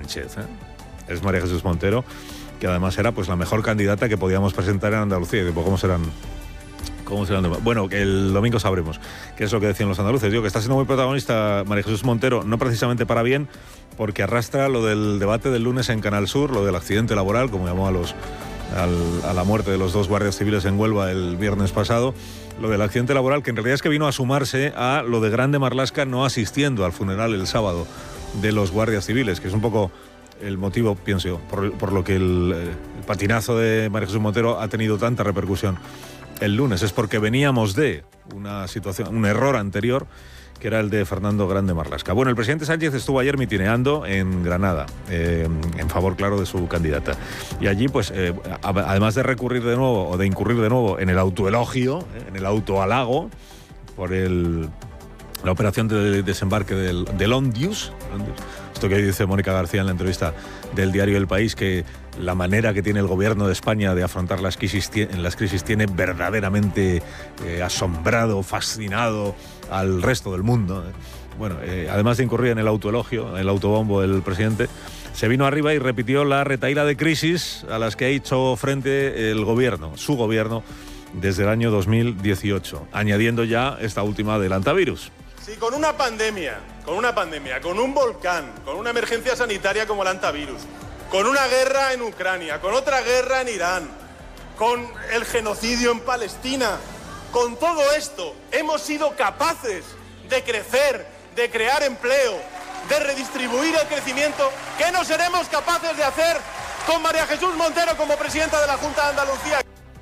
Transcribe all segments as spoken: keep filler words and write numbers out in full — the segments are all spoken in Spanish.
Sánchez, ¿eh? Es María Jesús Montero, que además era pues la mejor candidata que podíamos presentar en Andalucía. Y digo, ¿cómo serán? ¿Cómo serán? Bueno, que el domingo sabremos qué es lo que decían los andaluces. Digo que está siendo muy protagonista María Jesús Montero, no precisamente para bien, porque arrastra lo del debate del lunes en Canal Sur, lo del accidente laboral, como llamó a los al, a la muerte de los dos guardias civiles en Huelva el viernes pasado, lo del accidente laboral, que en realidad es que vino a sumarse a lo de Grande Marlaska no asistiendo al funeral el sábado de los guardias civiles, que es un poco el motivo, pienso yo, por, por lo que el, el patinazo de María Jesús Montero ha tenido tanta repercusión el lunes. Es porque veníamos de una situación, un error anterior, que era el de Fernando Grande Marlaska. Bueno, el presidente Sánchez estuvo ayer mitineando en Granada, eh, en favor, claro, de su candidata. Y allí, pues, eh, además de recurrir de nuevo, o de incurrir de nuevo en el autoelogio, eh, en el autohalago, por el, la operación de desembarque del, del Ondius, esto que dice Mónica García en la entrevista del diario El País, que la manera que tiene el gobierno de España de afrontar las crisis, en las crisis tiene verdaderamente eh, asombrado, fascinado al resto del mundo. Bueno, eh, además de incurrir en el autoelogio, en el autobombo del presidente, se vino arriba y repitió la retahíla de crisis a las que ha hecho frente el gobierno, su gobierno, desde el año dos mil dieciocho, añadiendo ya esta última del antivirus. Si con una pandemia, con una pandemia, con un volcán, con una emergencia sanitaria como el antivirus, con una guerra en Ucrania, con otra guerra en Irán, con el genocidio en Palestina, con todo esto hemos sido capaces de crecer, de crear empleo, de redistribuir el crecimiento, ¿qué no seremos capaces de hacer con María Jesús Montero como presidenta de la Junta de Andalucía?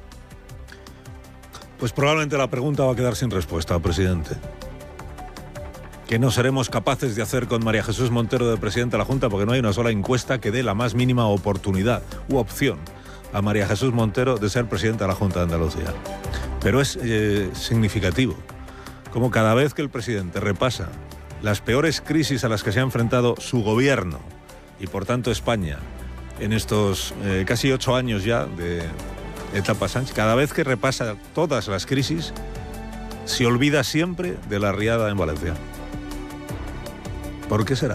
Pues probablemente la pregunta va a quedar sin respuesta, presidente. ¿Qué no seremos capaces de hacer con María Jesús Montero de presidenta de la Junta? Porque no hay una sola encuesta que dé la más mínima oportunidad u opción a María Jesús Montero de ser presidenta de la Junta de Andalucía. Pero es eh, significativo como cada vez que el presidente repasa las peores crisis a las que se ha enfrentado su gobierno y por tanto España en estos eh, casi ocho años ya de etapa Sánchez, cada vez que repasa todas las crisis se olvida siempre de la riada en Valencia. ¿Por qué será?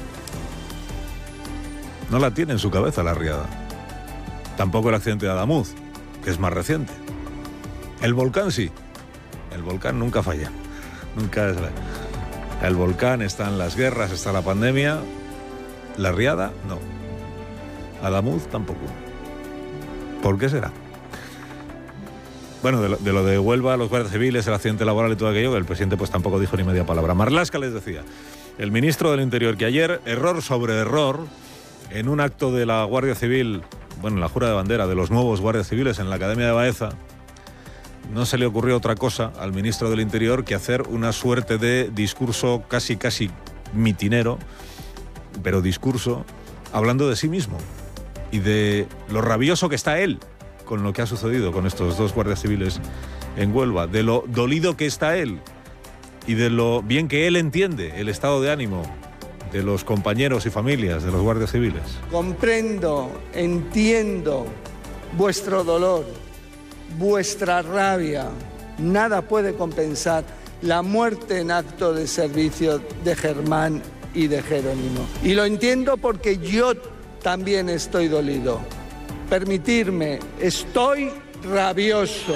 No la tiene en su cabeza la riada. Tampoco el accidente de Adamuz, que es más reciente. El volcán sí. El volcán nunca falla. Nunca es... El volcán está en las guerras, está la pandemia. La riada, no. Adamuz tampoco. ¿Por qué será? Bueno, de lo, de lo de Huelva, los guardias civiles, el accidente laboral y todo aquello, el presidente pues tampoco dijo ni media palabra. Marlaska les decía, el ministro del Interior, que ayer, error sobre error, en un acto de la Guardia Civil, bueno, en la jura de bandera de los nuevos guardias civiles en la Academia de Baeza, no se le ocurrió otra cosa al ministro del Interior que hacer una suerte de discurso casi, casi mitinero, pero discurso, hablando de sí mismo y de lo rabioso que está él con lo que ha sucedido con estos dos guardias civiles en Huelva, de lo dolido que está él y de lo bien que él entiende el estado de ánimo de los compañeros y familias de los guardias civiles. Comprendo, entiendo vuestro dolor, vuestra rabia. Nada puede compensar la muerte en acto de servicio de Germán y de Jerónimo. Y lo entiendo porque yo también estoy dolido. Permitirme, estoy rabioso.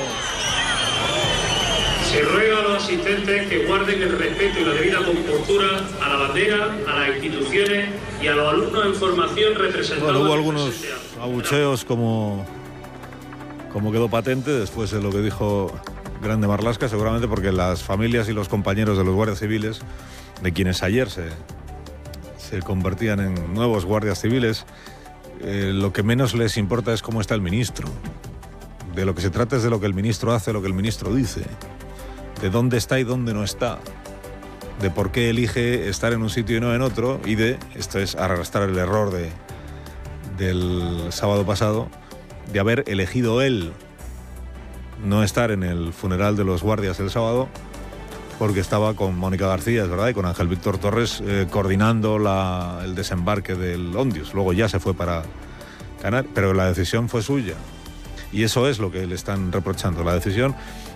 Se ruega a los asistentes que guarden el respeto y la debida compostura a la bandera, a las instituciones y a los alumnos en formación representados. Bueno, hubo algunos abucheos como, como quedó patente después de lo que dijo Grande Marlaska, seguramente porque las familias y los compañeros de los guardias civiles, de quienes ayer se, se convertían en nuevos guardias civiles, eh, lo que menos les importa es cómo está el ministro. De lo que se trata es de lo que el ministro hace, lo que el ministro dice, de dónde está y dónde no está, de por qué elige estar en un sitio y no en otro, y de, esto es arrastrar el error de, del sábado pasado, de haber elegido él no estar en el funeral de los guardias el sábado, porque estaba con Mónica García, es verdad, y con Ángel Víctor Torres eh, coordinando la, el desembarque del Ondius. Luego ya se fue para Canarias, pero la decisión fue suya. Y eso es lo que le están reprochando, la decisión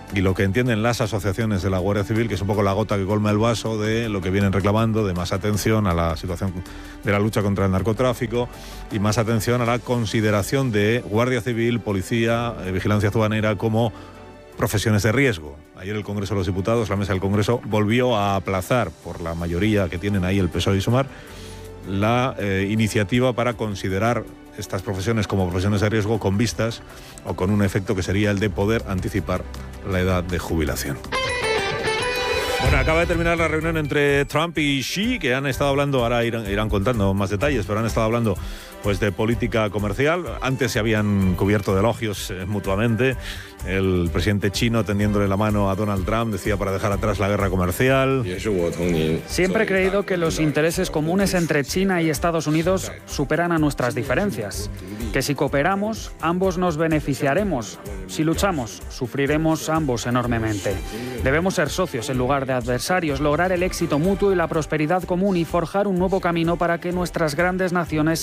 y lo que entienden las asociaciones de la Guardia Civil, que es un poco la gota que colma el vaso de lo que vienen reclamando, de más atención a la situación de la lucha contra el narcotráfico y más atención a la consideración de Guardia Civil, Policía, eh, Vigilancia Aduanera como profesiones de riesgo. Ayer el Congreso de los Diputados, la mesa del Congreso, volvió a aplazar, por la mayoría que tienen ahí el P S O E y Sumar, la eh, iniciativa para considerar estas profesiones como profesiones de riesgo con vistas o con un efecto que sería el de poder anticipar la edad de jubilación. Bueno, acaba de terminar la reunión entre Trump y Xi, que han estado hablando, ahora irán, irán contando más detalles, pero han estado hablando pues de política comercial. Antes se habían cubierto de elogios eh, mutuamente. El presidente chino, tendiéndole la mano a Donald Trump, decía para dejar atrás la guerra comercial. Siempre he creído que los intereses comunes entre China y Estados Unidos superan a nuestras diferencias. Que si cooperamos, ambos nos beneficiaremos. Si luchamos, sufriremos ambos enormemente. Debemos ser socios en lugar de adversarios, lograr el éxito mutuo y la prosperidad común y forjar un nuevo camino para que nuestras grandes naciones